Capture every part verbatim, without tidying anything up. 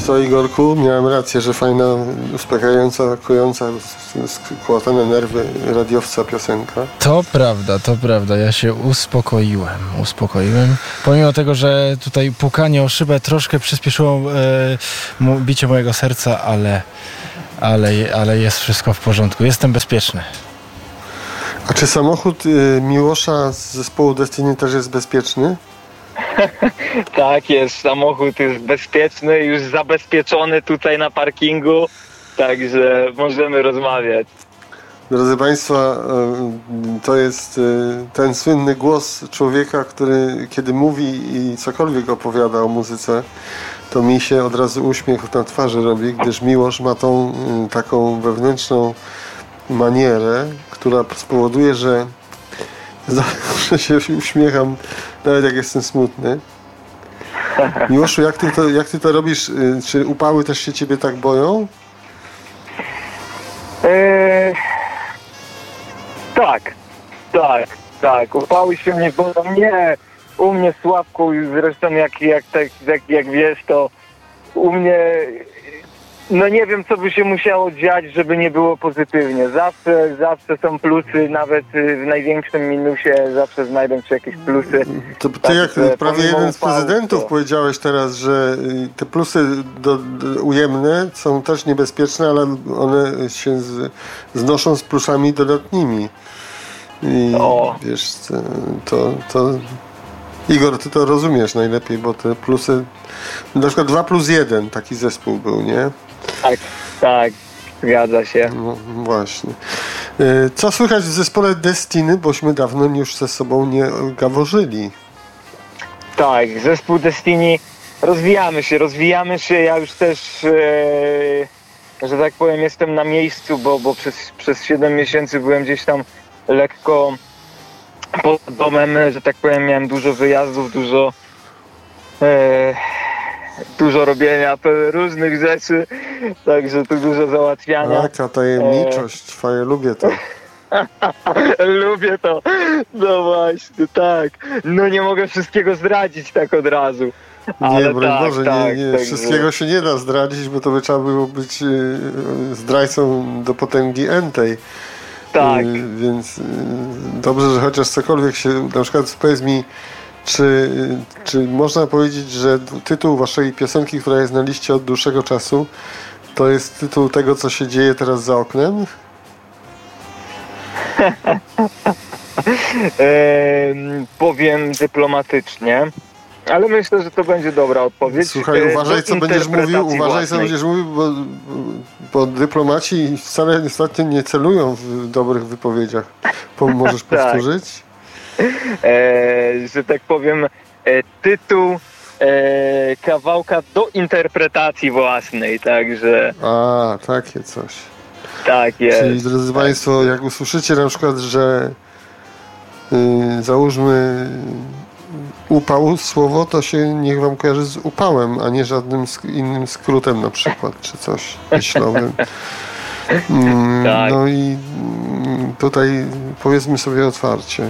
co, Igorku? Miałem rację, że fajna, uspokajająca, kojąca, skłota na nerwy radiowca piosenka. To prawda, to prawda. Ja się uspokoiłem. Uspokoiłem. Pomimo tego, że tutaj pukanie o szybę troszkę przyspieszyło e, bicie mojego serca, ale, ale, ale jest wszystko w porządku. Jestem bezpieczny. A czy samochód y, Miłosza z zespołu Destiny też jest bezpieczny? Tak jest, samochód jest bezpieczny, już zabezpieczony tutaj na parkingu, także możemy rozmawiać. Drodzy Państwa, to jest ten słynny głos człowieka, który kiedy mówi i cokolwiek opowiada o muzyce, to mi się od razu uśmiech na twarzy robi, gdyż Miłosz ma tą taką wewnętrzną manierę, która spowoduje, że zawsze się uśmiecham, nawet jak jestem smutny. Miłoszu, jak ty to, jak ty to robisz? Czy upały też się ciebie tak boją? Eee, tak, tak, tak. Upały się mnie boją. Nie, u mnie, Sławku, zresztą jak, jak, tak, jak, jak wiesz, to u mnie... No nie wiem, co by się musiało dziać, żeby nie było pozytywnie. Zawsze, zawsze są plusy, nawet w największym minusie zawsze znajdą się jakieś plusy. To ty jak prawie jeden z prezydentów to... powiedziałeś teraz, że te plusy do, do, ujemne są też niebezpieczne, ale one się z, znoszą z plusami dodatnimi. I o. wiesz, to, to... Igor, ty to rozumiesz najlepiej, bo te plusy... Na przykład dwa plus jeden taki zespół był, nie? Tak, tak, zgadza się. No właśnie. Co słychać w zespole Destiny, bośmy dawno już ze sobą nie gaworzyli. Tak, zespół Destiny, rozwijamy się, rozwijamy się. Ja już też, e, że tak powiem, jestem na miejscu, bo, bo przez, przez siedem miesięcy byłem gdzieś tam lekko pod domem, że tak powiem, miałem dużo wyjazdów, dużo... E, dużo robienia różnych rzeczy, także tu dużo załatwiania. Taka tajemniczość, e... fajnie, lubię to. Lubię to, no właśnie, tak. No nie mogę wszystkiego zdradzić tak od razu. Ale nie, broń tak, Boże, tak, nie, nie. Tak, wszystkiego że... się nie da zdradzić, bo to by trzeba było być zdrajcą do potęgi entej. Tak. Więc dobrze, że chociaż cokolwiek się, na przykład powiedz mi, Czy, czy można powiedzieć, że tytuł waszej piosenki, która jest na liście od dłuższego czasu, to jest tytuł tego, co się dzieje teraz za oknem? e, powiem dyplomatycznie, ale myślę, że to będzie dobra odpowiedź. Słuchaj, uważaj, co będziesz mówił, uważaj, co będziesz mówił, bo, bo dyplomaci wcale niestety nie celują w dobrych wypowiedziach. Możesz powtórzyć? E, że tak powiem, e, tytuł e, kawałka do interpretacji własnej, także... A, takie coś. Tak jest. Czyli, drodzy tak. Państwo, jak usłyszycie na przykład, że y, załóżmy upał słowo, to się niech wam kojarzy z upałem, a nie żadnym sk- innym skrótem na przykład, czy coś myślowym. Mm, tak. No i tutaj powiedzmy sobie otwarcie,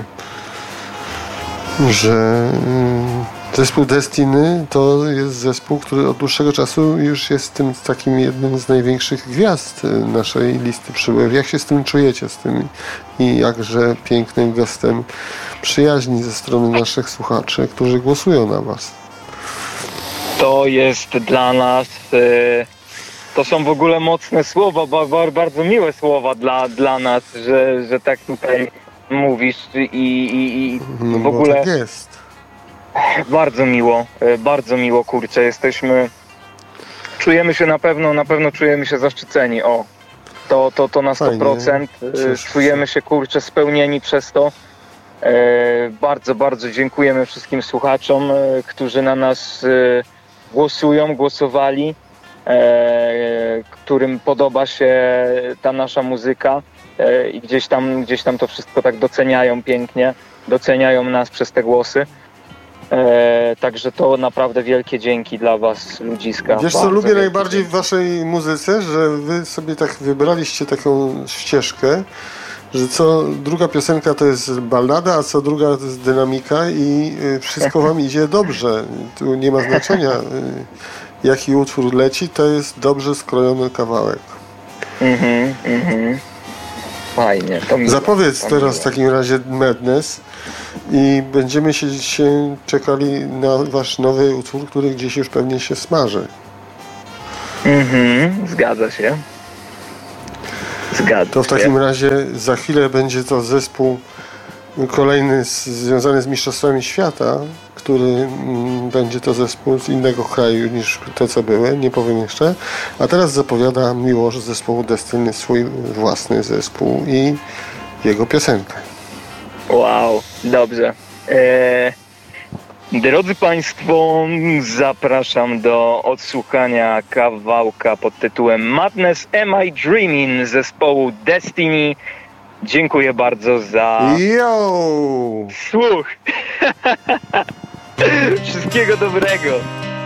że zespół Destiny to jest zespół, który od dłuższego czasu już jest tym takim jednym z największych gwiazd naszej listy przybyłych. Jak się z tym czujecie, z tym i jakże pięknym gestem przyjaźni ze strony naszych słuchaczy, którzy głosują na was? To jest dla nas, to są w ogóle mocne słowa, bardzo miłe słowa dla, dla nas, że, że tak tutaj mówisz i, i, i no, w ogóle tak jest. Bardzo miło, bardzo miło, kurczę, jesteśmy, czujemy się na pewno, na pewno czujemy się zaszczyceni, o, to, to, to na sto procent, fajnie. Czujemy się, kurczę, spełnieni przez to. E, bardzo, bardzo dziękujemy wszystkim słuchaczom, e, którzy na nas e, głosują, głosowali, e, którym podoba się ta nasza muzyka e, i gdzieś tam, gdzieś tam to wszystko tak doceniają pięknie, doceniają nas przez te głosy. E, także to naprawdę wielkie dzięki dla was, ludziska. Wiesz, co lubię najbardziej dzięki w waszej muzyce, że wy sobie tak wybraliście taką ścieżkę, że co druga piosenka to jest ballada, a co druga to jest dynamika i wszystko wam idzie dobrze. Tu nie ma znaczenia, jaki utwór leci, to jest dobrze skrojony kawałek. Mhm, mhm. Fajnie. To miło, Zapowiedz to teraz miło. w takim razie Madness i będziemy się, się czekali na wasz nowy utwór, który gdzieś już pewnie się smaży. Mhm, zgadza się. Zgadza To w się. takim razie za chwilę będzie to zespół kolejny z, związany z Mistrzostwami Świata, który mm, będzie to zespół z innego kraju niż te, co były, nie powiem jeszcze. A teraz zapowiada Miłosz z zespołu Destiny swój własny zespół i jego piosenkę. Wow, dobrze. Eee, drodzy Państwo, zapraszam do odsłuchania kawałka pod tytułem Madness Am I Dreaming zespołu Destiny. Dziękuję bardzo za Yo! słuch. Wszystkiego dobrego.